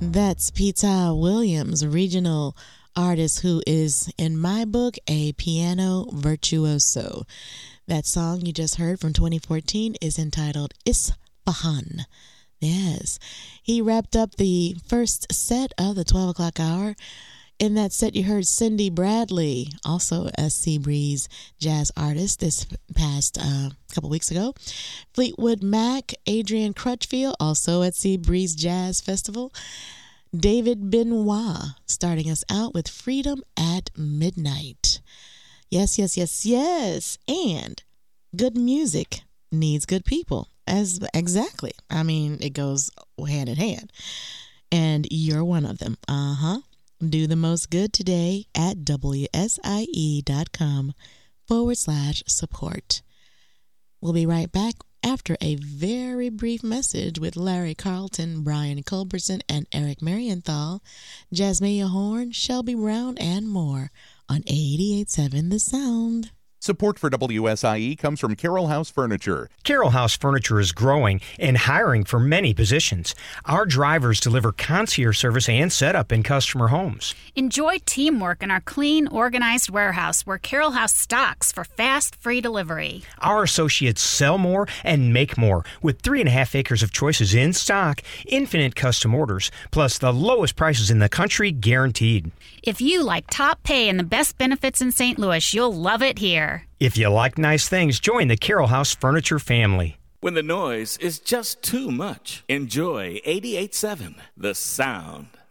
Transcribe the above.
That's Peter Williams, regional artist who is, in my book, a piano virtuoso. That song you just heard from 2014 is entitled Isfahan. Yes, he wrapped up the first set of the 12 o'clock hour. In that set, you heard Cindy Bradley, also a Seabreeze jazz artist, this past couple weeks ago. Fleetwood Mac, Adrian Crutchfield, also at Seabreeze Jazz Festival. David Benoit, starting us out with Freedom at Midnight. Yes, yes, yes, yes. And good music needs good people. Exactly. I mean, it goes hand in hand. And you're one of them. Do the most good today at WSIE.com/support. We'll be right back after a very brief message with Larry Carlton, Brian Culberson, and Eric Marienthal, Jasmine Horn, Shelby Brown, and more on 88.7 The Sound. Support for WSIE comes from Carroll House Furniture. Carroll House Furniture is growing and hiring for many positions. Our drivers deliver concierge service and setup in customer homes. Enjoy teamwork in our clean, organized warehouse where Carroll House stocks for fast, free delivery. Our associates sell more and make more with 3.5 acres of choices in stock, infinite custom orders, plus the lowest prices in the country guaranteed. If you like top pay and the best benefits in St. Louis, you'll love it here. If you like nice things, join the Carroll House Furniture family. When the noise is just too much, enjoy 88.7 The Sound.